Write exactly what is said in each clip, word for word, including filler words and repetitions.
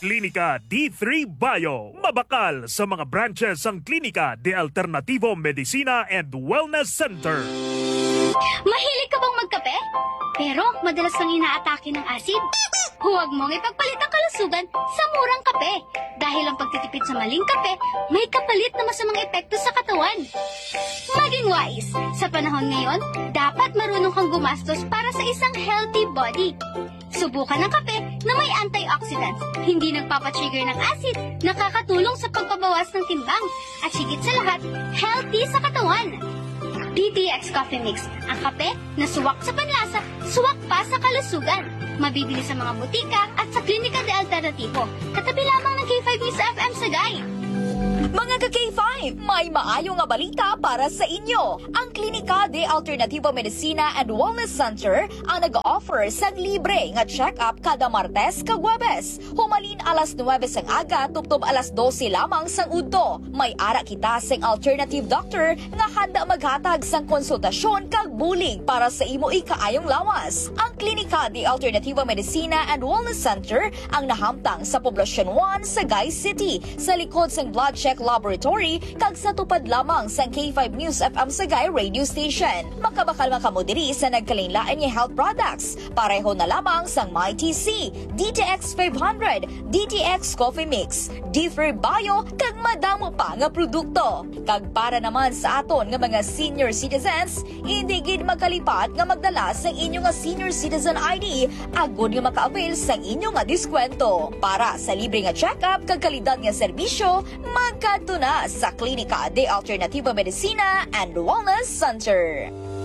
Klinika D three Bio. Mabakal sa mga branches ang Klinika de Alternativo Medicina and Wellness Center. Mahilig ka bang magkape? Pero madalas kang inaatake ng asid? Huwag mong ipagpalit ang kalusugan sa murang kape. Dahil ang pagtitipid sa maling kape, may kapalit na masamang epekto sa katawan. Maging wise. Sa panahon ngayon, dapat marunong kang gumastos para sa isang healthy body. Subukan ng kape na may antioxidants, hindi nagpapatrigger ng acid, nakakatulong sa pagpabawas ng timbang, at higit sa lahat, healthy sa katawan. D T X Coffee Mix, ang kape na suwak sa panlasa, suwak pa sa kalusugan. Mabibili sa mga butika at sa Klinika de Alternativo. Katabi lamang ng K five News F M Sagay. Mga ka-K five, may maayo nga balita para sa inyo. Ang Klinika de Alternativo Medicina and Wellness Center ang nag-offer sa libre nga check-up kada Martes kag Huwebes. Humalin alas nuwebe sang aga, tubtob alas dose lamang sang udto. May ara kita sang alternative doctor nga handa maghatag sang konsultasyon kag bulig para sa imo ikaayong lawas. Ang Klinika de Alternativo Medicina and Wellness Center ang nahamtang sa Poblacion one, Sagay City, sa likod sang Blood Check Laboratory kag sa tupad lamang sa K five News F M Sagay Radio Station. Makabakal makamudiri sa nagkalain-lain nga health products. Pareho na lamang sang MyTC, D T X five hundred, D T X Coffee Mix, D three Bio kag madamo pa nga produkto. Kag para naman sa aton nga mga senior citizens, hindi gid magkalipat nga magdala sa inyo nga senior citizen I D agud nga maka-avail sa inyo nga diskwento. Para sa libre nga check-up kag kalidad nga serbisyo, magkadto na sa Klinika de Alternativo Medicina and Wellness Center.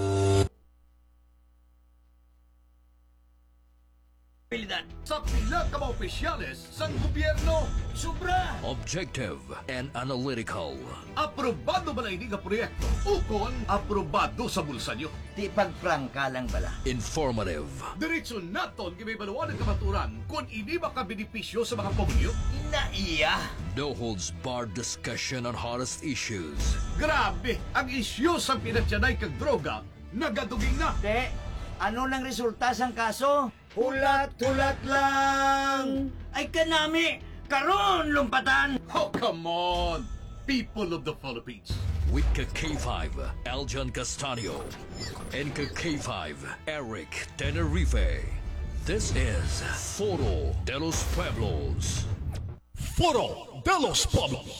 Sa pila ka mga opisyales sa gobyerno, sobra! Objective and analytical. Aprobado ba na ini nga proyekto? Ukon, aprobado sa bulsa nyo. Di pagprangka lang bala. Informative. Diretso naton gibibaluan ng kamaturan kung ini makabenepisyo sa mga pamilyo. Inaiya! No holds barred discussion on hottest issues. Grabe! Ang isyu sa pinatyanay kag droga, nagaduging na! Te, ano nang resulta sang kaso? Hulat-hulat lang! Ay kanami! Karon lumpatan! Oh, come on! People of the Philippines. With ka K five, Aljan Castanio. And ka K five, Eric Tenerife. This is Foro de los Pueblos. Foro de los Pueblos.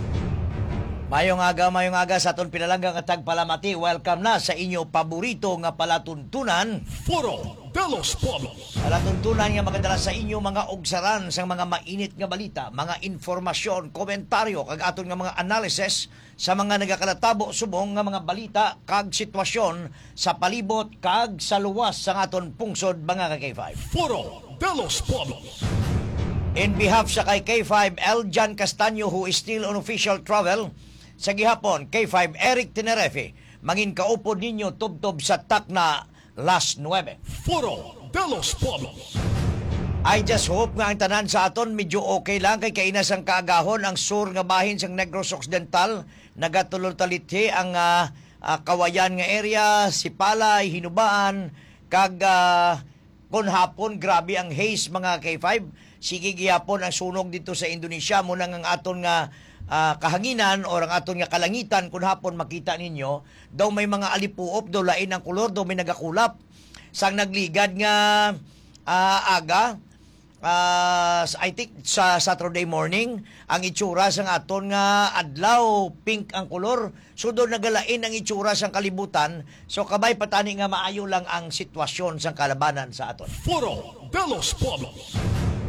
Mayong aga, mayong aga sa aton pinalanggang at tagpalamati. Welcome na sa inyo paborito nga palatuntunan. Foro de los Pueblos. Palatuntunan nga magdala sa inyo mga ogsaran sa mga mainit nga balita, mga informasyon, komentaryo, kag aton nga mga analysis sa mga nagakalatabo subong nga mga balita kag sitwasyon sa palibot kag sa luwas sa aton pungsod mga ka K five. Foro de los Pueblos. In behalf sa kay K five, Aljan Castanio, who is still on official travel, sa gihapon, K five, Eric Tenerife, mangin kaupod ninyo tubtob sa takna last nuwebe. Foro de los Pueblos. I just hope nga ang tanan sa aton medyo okay lang kay kainas ang kaagahon ang sur nga bahin sang Negros Occidental, nagatulol-talithi ang uh, uh, kawayan nga area, Sipalay, Hinubaan, kag uh, kon hapon grabe ang haze mga K five. Sige gihapon ang sunog dito sa Indonesia mo nang ang aton nga uh, kahanginan o ang aton nga kalangitan kun hapon makita ninyo daw may mga alipuop daw lain ang kulor daw may nagakulap sang nagligad nga uh, aga uh, I think sa Saturday morning ang itsura sang aton nga adlaw pink ang kulor so daw nagalain ang itsura sang kalibutan so kabay patani nga maayo lang ang sitwasyon sang kalabanan sa aton. Foro de los Pueblos.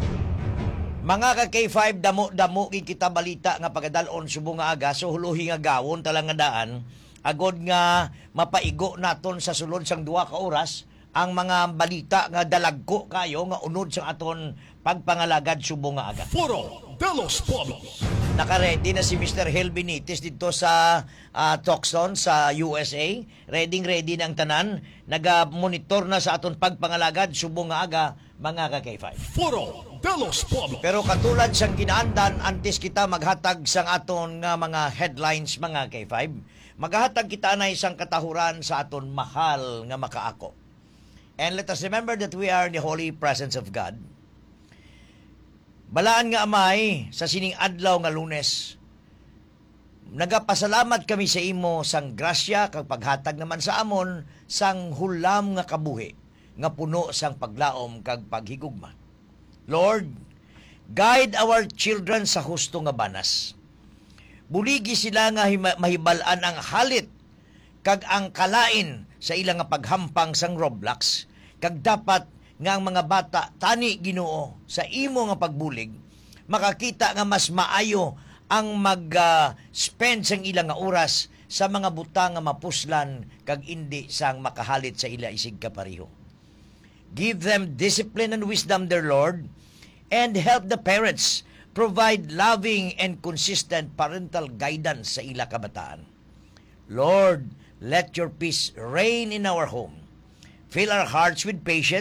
Mga ka K five, damo-damo kita balita nga pagadalon subong nga aga so huluhi nga gawon talang nga daan agod nga mapaigo naton sa sulod sang duha ka oras ang mga balita nga dalagko kayo nga unod sa aton pagpangalagad subong nga aga. Foro de los Pueblos. Naka-ready na si Mister Hel Benitez dito sa uh, Tucson sa U S A. Ready-ready na ang tanan. Naga-monitor na sa aton pagpangalagad subong nga aga mga ka K five. Foro de los Pueblos. Pero katulad sang ginaandan antes kita maghatag sang aton nga mga headlines mga K five, maghatag kita na isang katahuran sa aton mahal nga makaako. And let us remember that we are in the holy presence of God. Balaan nga amay sa sining adlaw nga Lunes. Nagapasalamat kami sa imo sang grasya kag paghatag naman sa amon sang hulam nga kabuhi nga puno sang paglaom kag paghigugma. Lord, guide our children sa husto nga banas. Buligi sila nga hima- mahibal-an ang halit kag ang kalain sa ilang nga paghampang sang Roblox. Kag dapat nga ang mga bata tani Ginoo sa imo nga pagbulig makakita nga mas maayo ang mag-spend uh, sang ilang nga oras sa mga butang nga mapuslan kag indi sang makahalit sa ila isig kapareho. Give them discipline and wisdom, dear Lord, and help the parents provide loving and consistent parental guidance sa ila kabataan. Lord, let your peace reign in our home. Fill our hearts with patience